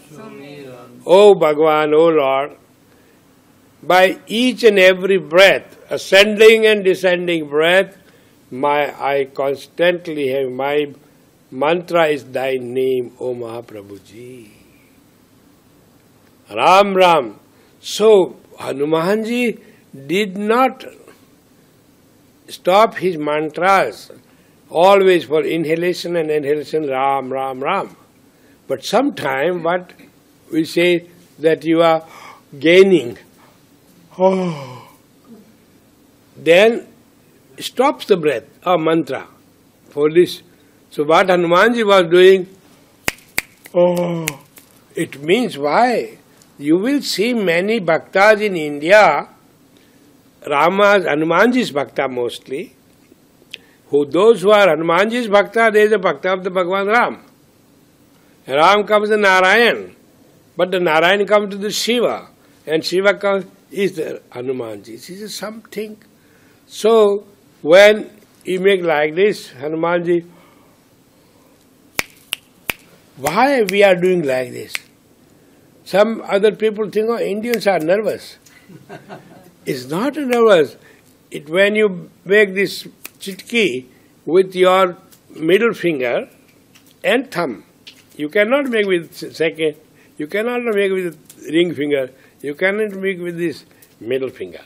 O Bhagavan, O Lord, by each and every breath, ascending and descending breath, I constantly have my mantra is thy name, O Mahaprabhuji. Ram Ram. So Hanumanji did not stop his mantras, always for inhalation and exhalation, Ram, Ram, Ram. But sometime what we say that you are gaining, then stops the breath or mantra for this. So what Hanumanji was doing, it means why? You will see many bhaktas in India, Hanumanji's bhakta mostly, those who are Hanumanji's bhakta, they are the bhakta of the Bhagavan Ram. Ram comes to Narayan, but the Narayan comes to the Shiva, and Shiva comes is the Hanumanji. This is something. So when you make like this, Hanumanji, why we are doing like this? Some other people think, Indians are nervous. It's not nervous. When you make this chitki with your middle finger and thumb, you cannot make with second, you cannot make with ring finger, you cannot make with this middle finger.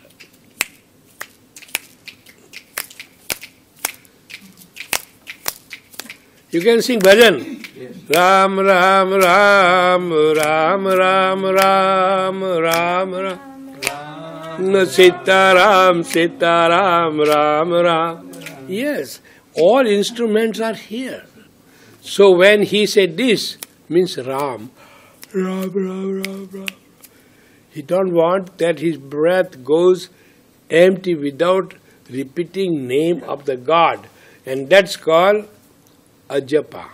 You can sing bhajan. Yes. Ram, Ram, Ram, Ram, Ram, Ram, Ram, Ram. Sita Ram, Sita Ram, Ram, Ram. Yes, all instruments are here. So when he said this, means Ram, Ram, Ram, Ram, Ram. He don't want that his breath goes empty without repeating name of the God. And that's called ajapa.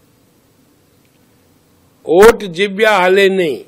Ot jibya hale nahi.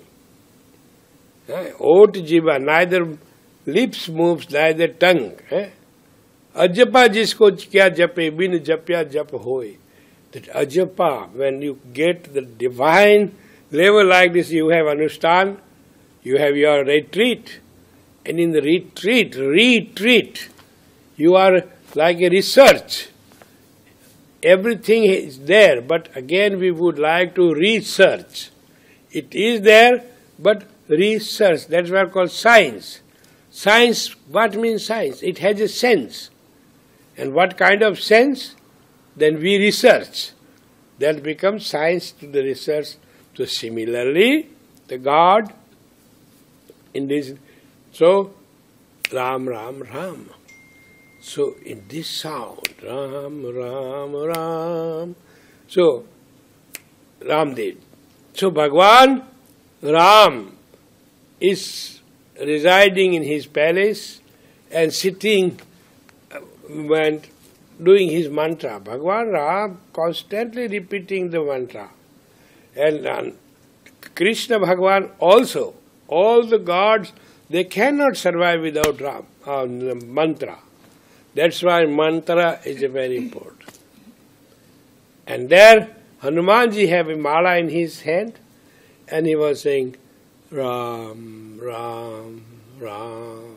Ot jibya, neither lips moves, neither tongue. Ajapa jisko kya jape, bin japya jap hoy. That ajapa, when you get the divine level like this, you have understand, you have your retreat. And in the retreat, you are like a research. Everything is there, but again we would like to research. It is there, but research, that's what called science. Science, what means science? It has a sense. And what kind of sense? Then we research. That becomes science to the research. So similarly, the God in this, so Ram, Ram, Ram. So in this sound, Ram, Ram, Ram. So Ramdev. So Bhagavan Ram is residing in his palace and sitting and doing his mantra. Bhagavan Ram constantly repeating the mantra. And Krishna Bhagavan also. All the gods, they cannot survive without Ram, mantra. That's why mantra is very important. And there, Hanumanji have a mala in his hand, and he was saying, Ram, Ram, Ram,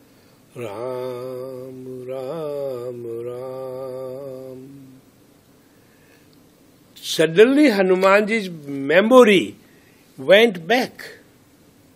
Ram, Ram, Ram. Suddenly Hanumanji's memory went back.